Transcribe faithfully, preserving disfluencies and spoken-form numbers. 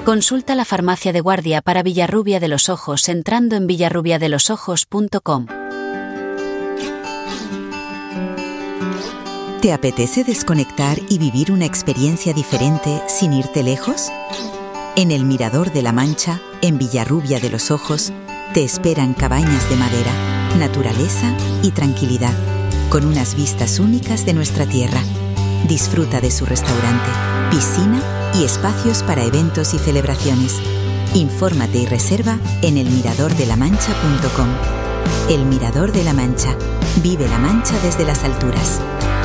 Consulta la farmacia de guardia para Villarrubia de los Ojos entrando en villarrubia de los ojos punto com. ¿Te apetece desconectar y vivir una experiencia diferente sin irte lejos? En el Mirador de la Mancha, en Villarrubia de los Ojos, te esperan cabañas de madera, naturaleza y tranquilidad, con unas vistas únicas de nuestra tierra. Disfruta de su restaurante, piscina y espacios para eventos y celebraciones. Infórmate y reserva en el mirador de la mancha punto com. El Mirador de la Mancha. Vive la Mancha desde las alturas.